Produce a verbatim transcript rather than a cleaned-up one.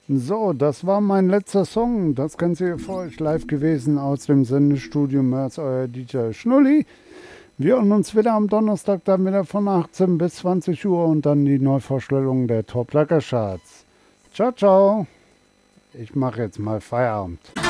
So, das war mein letzter Song. Das Ganze hier vor euch live gewesen aus dem Sendestudio März, euer D J Schnulli. Wir hören uns wieder am Donnerstag dann wieder von achtzehn bis zwanzig Uhr und dann die Neuvorstellung der Top Lager Charts. Ciao, ciao. Ich mache jetzt mal Feierabend.